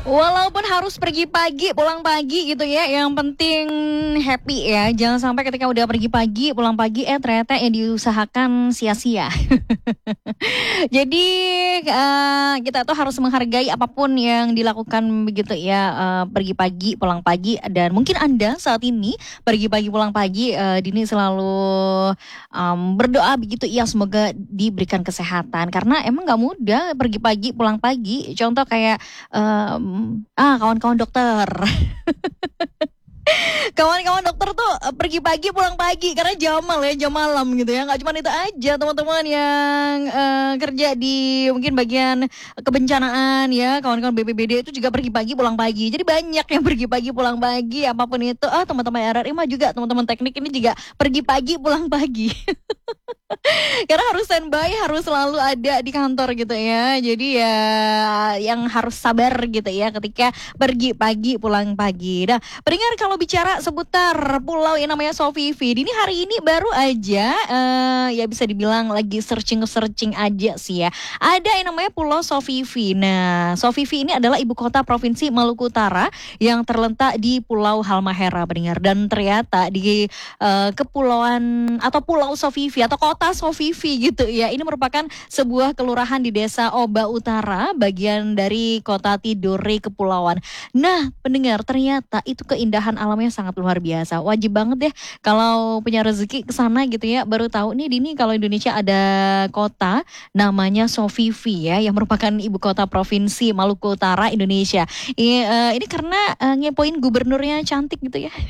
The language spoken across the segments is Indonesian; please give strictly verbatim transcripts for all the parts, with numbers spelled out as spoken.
Walaupun harus pergi pagi, pulang pagi gitu ya, yang penting happy ya. Jangan sampai ketika udah pergi pagi, pulang pagi, eh ternyata yang diusahakan sia-sia. Jadi eh, kita tuh harus menghargai apapun yang dilakukan begitu ya, eh, pergi pagi, pulang pagi. Dan mungkin Anda saat ini pergi pagi, pulang pagi, eh, Dini selalu em, berdoa begitu ya, semoga diberikan kesehatan. Karena emang gak mudah pergi pagi, pulang pagi. Contoh kayak em, ah kawan-kawan dokter. Kawan-kawan dokter tuh eh, pergi pagi pulang pagi karena jamal ya, jam malam gitu ya. Nggak cuma itu aja, teman-teman yang eh, kerja di mungkin bagian kebencanaan ya, kawan-kawan B P B D itu juga pergi pagi pulang pagi. Jadi banyak yang pergi pagi pulang pagi apapun itu. Ah, teman-teman R R I mah juga, teman-teman teknik ini juga pergi pagi pulang pagi. Karena harus standby, harus selalu ada di kantor gitu ya. Jadi ya yang harus sabar gitu ya ketika pergi pagi pulang pagi. Nah, pendengar, kalau bicara seputar pulau yang namanya Sofifi, ini hari ini baru aja eh, ya bisa dibilang lagi searching-searching aja sih ya. Ada yang namanya Pulau Sofifi. Nah, Sofifi ini adalah ibu kota provinsi Maluku Utara yang terletak di Pulau Halmahera, pendengar. Dan ternyata di eh, kepulauan atau Pulau Sofifi atau kota Sofifi gitu ya, ini merupakan sebuah kelurahan di desa Oba Utara, bagian dari kota Tidore Kepulauan. Nah, pendengar, ternyata itu keindahan alamnya sangat luar biasa. Wajib banget deh kalau punya rezeki ke sana gitu ya. Baru tahu nih Dini kalau Indonesia ada kota namanya Sofifi ya, yang merupakan ibu kota provinsi Maluku Utara, Indonesia. I- eh, ini karena eh, ngepoin gubernurnya cantik gitu ya.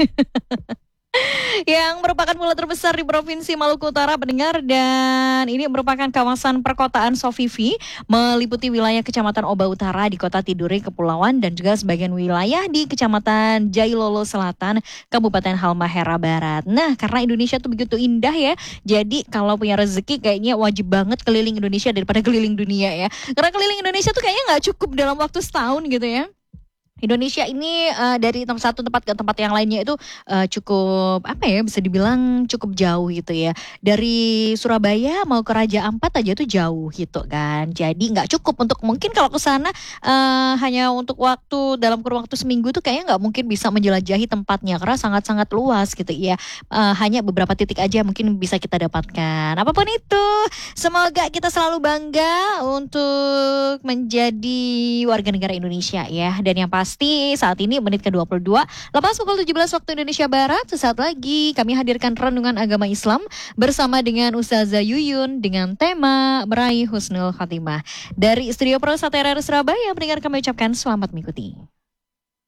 Yang merupakan pulau terbesar di Provinsi Maluku Utara, pendengar. Dan ini merupakan kawasan perkotaan Sofifi, meliputi wilayah Kecamatan Oba Utara di Kota Tidore Kepulauan dan juga sebagian wilayah di Kecamatan Jailolo Selatan, Kabupaten Halmahera Barat. Nah, karena Indonesia tuh begitu indah ya, jadi kalau punya rezeki kayaknya wajib banget keliling Indonesia daripada keliling dunia ya. Karena keliling Indonesia tuh kayaknya nggak cukup dalam waktu setahun gitu ya. Indonesia ini eh, dari tem- satu tempat ke tempat yang lainnya itu eh, cukup apa ya, bisa dibilang cukup jauh gitu ya. Dari Surabaya mau ke Raja Ampat aja tuh jauh gitu kan. Jadi nggak cukup untuk, mungkin kalau ke sana eh, hanya untuk waktu dalam kurun waktu seminggu tuh kayaknya nggak mungkin bisa menjelajahi tempatnya karena sangat-sangat luas gitu ya. Eh, hanya beberapa titik aja mungkin bisa kita dapatkan. Apapun itu, semoga kita selalu bangga untuk menjadi warga negara Indonesia ya. Dan yang pasti Pasti saat ini menit ke dua puluh dua, lepas pukul tujuh belas waktu Indonesia Barat. Sesaat lagi kami hadirkan renungan agama Islam bersama dengan Ustazah Yuyun dengan tema Meraih Husnul Khotimah. Dari Studio Pro Sat R R Surabaya, pendengar, kami ucapkan selamat mengikuti.